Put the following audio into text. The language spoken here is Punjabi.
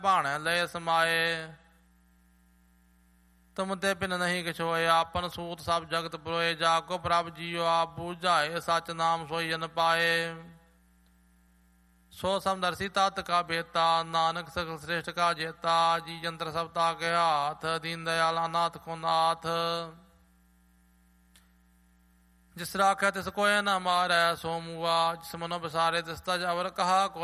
ਭਾਣੈ ਲਏ ਸਮਾਏ। ਤੁਮ ਤੇ ਪਿਨ ਨਹੀਂ ਕਿਛ ਹੋਏ, ਆਪਨ ਸੂਤ ਸਭ ਜਗਤ ਪਰੋਏ। ਜਾ ਕੋ ਪ੍ਰਭ ਜੀਓ ਆਪ ਬੂਝਾਏ, ਸਚ ਨਾਮ ਸੋਈ ਜਨ ਪਾਏ। ਸੋ ਸਮਦਰਸੀ ਤਤ ਕਾ ਬੇਤਾ, ਨਾਨਕ ਸਕਲ ਸ੍ਰੇਸ਼ਟ ਕਾ ਜੇਤਾ। ਜੀ ਜੰਤਰ ਸਭ ਤਾਕੇ ਹਾਥ, ਦੀਨ ਦਇਆਲ ਅਨਾਥ ਕੋ ਨਾਥ। ਜਿਸ ਰਾਖੈ ਤਿਸ ਕੋਇ ਨ ਮਾਰੈ, ਸੋ ਮੂਆ ਜਿਸ ਮਨੋ ਬਸਾਰੇ ਤਿਸ ਤਜ ਅਵਰ ਕਹਾ।